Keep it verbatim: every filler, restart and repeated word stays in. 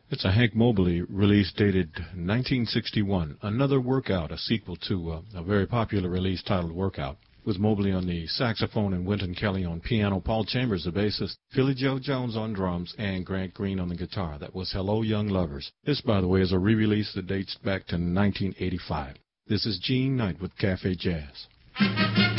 It's a Hank Mobley release dated nineteen sixty-one. Another Workout, a sequel to uh, a very popular release titled Workout, with Mobley on the saxophone and Wynton Kelly on piano, Paul Chambers the bassist, Philly Joe Jones on drums, and Grant Green on the guitar. That was Hello Young Lovers. This, by the way, is a re-release that dates back to nineteen eighty-five. This is Gene Knight with Cafe Jazz.